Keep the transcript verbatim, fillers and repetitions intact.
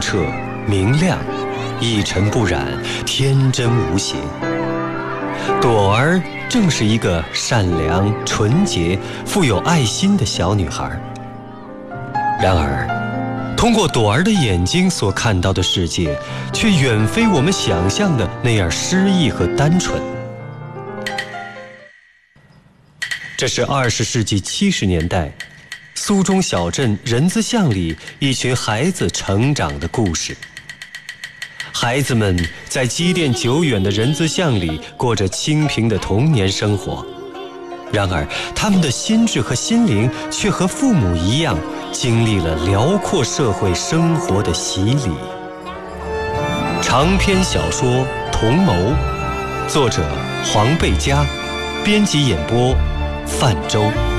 澈明亮，一尘不染，天真无邪。朵儿正是一个善良、纯洁、富有爱心的小女孩。然而，通过朵儿的眼睛所看到的世界，却远非我们想象的那样诗意和单纯。这是二十世纪七十年代苏中小镇人字巷里一群孩子成长的故事。孩子们在积淀久远的人字巷里过着清贫的童年生活，然而他们的心智和心灵却和父母一样，经历了辽阔社会生活的洗礼。长篇小说《同谋》，作者黄贝佳，编辑演播范舟。